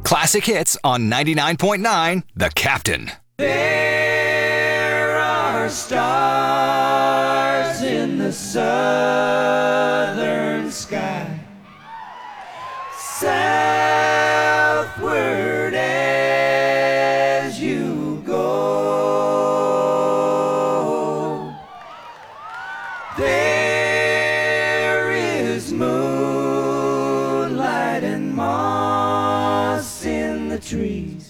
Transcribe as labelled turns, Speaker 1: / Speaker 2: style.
Speaker 1: Classic hits on 99.9 The Captain.
Speaker 2: There are stars in the southern sky, southward as you go. There is moonlight and moss in the trees.